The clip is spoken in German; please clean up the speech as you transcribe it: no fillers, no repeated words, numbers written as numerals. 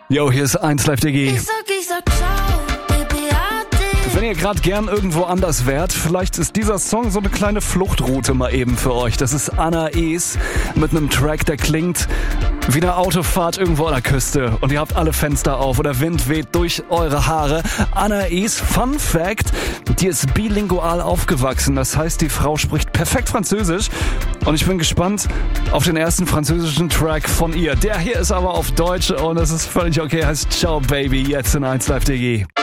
Yo, hier ist 1 Live DG. Ich sag ciao, Baby, ade. Wenn ihr gerade gern irgendwo anders wärt, vielleicht ist dieser Song so eine kleine Fluchtroute mal eben für euch. Das ist Anna Es mit einem Track, der klingt wie eine Autofahrt irgendwo an der Küste und ihr habt alle Fenster auf oder Wind weht durch eure Haare. Anna Es, Fun Fact, die ist bilingual aufgewachsen. Das heißt, die Frau spricht perfekt Französisch und ich bin gespannt auf den ersten französischen Track von ihr. Der hier ist aber auf Deutsch und es ist völlig okay, heißt Ciao Baby, jetzt in 1 Live DG.